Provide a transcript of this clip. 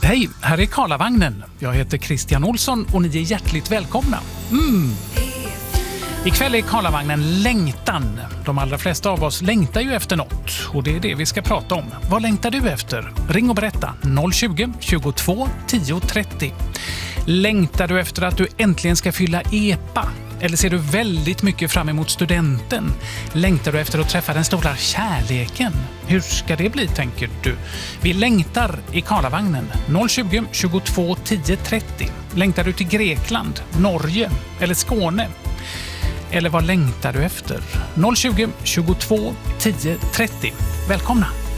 Hej, här är Karlavagnen. Jag heter Christian Olsson och ni är hjärtligt välkomna. Ikväll är Karlavagnen längtan. De allra flesta av oss längtar ju efter något och det är det vi ska prata om. Vad längtar du efter? Ring och berätta 020 22 10 30. Längtar du efter att du äntligen ska fylla EPA? Eller ser du väldigt mycket fram emot studenten? Längtar du efter att träffa den stora kärleken? Hur ska det bli, tänker du? Vi längtar i Karlavagnen 020 22 10 30. Längtar du till Grekland, Norge eller Skåne? Eller vad längtar du efter? 020 22 10 30. Välkomna!